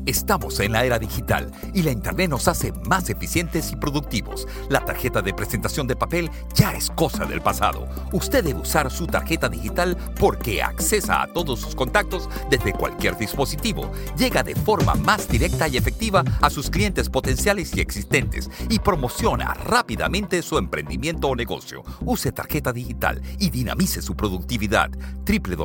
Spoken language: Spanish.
Estamos en la era digital y la Internet nos hace más eficientes y productivos. La tarjeta de presentación de papel ya es cosa del pasado. Usted debe usar su tarjeta digital porque accesa a todos sus contactos desde cualquier dispositivo. Llega de forma más directa y efectiva a sus clientes potenciales y existentes y promociona rápidamente su emprendimiento o negocio. Use tarjeta digital y dinamice su productividad.